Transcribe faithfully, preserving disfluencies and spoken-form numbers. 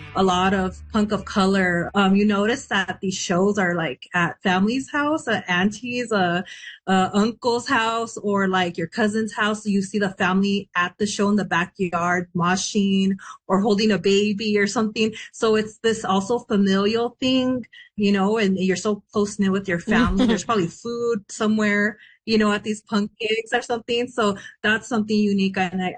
a lot of punk of color. Um, you notice that these shows are like at family's house, at auntie's, uh, uh, uncle's house, or like your cousin's house. So you see the family at the show in the backyard, moshing or holding a baby or something. So it's this also familial thing, you know, and you're so close knit with your family. There's probably food somewhere, you know, at these punk gigs or something. So that's something unique. And I,